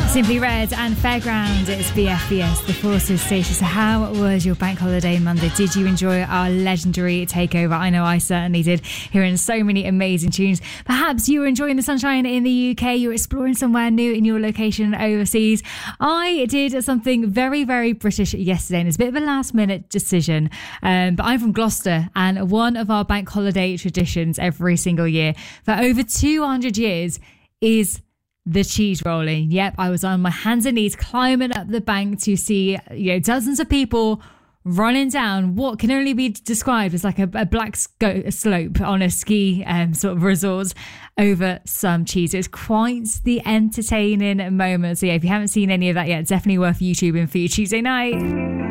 Simply Red and Fairground. It's BFBS, the Forces station. So how was your bank holiday Monday? Did you enjoy our legendary takeover? I know I certainly did, hearing so many amazing tunes. Perhaps you were enjoying the sunshine in the UK, you're exploring somewhere new in your location overseas. I did something very, very British yesterday, and it's a bit of a last minute decision. But I'm from Gloucester, and one of our bank holiday traditions every single year for over 200 years is the cheese rolling. Yep, I was on my hands and knees climbing up the bank to see, dozens of people running down what can only be described as like a black slope on a ski sort of resort over some cheese. It's quite the entertaining moment. So yeah, if you haven't seen any of that yet, definitely worth YouTubing for your Tuesday night.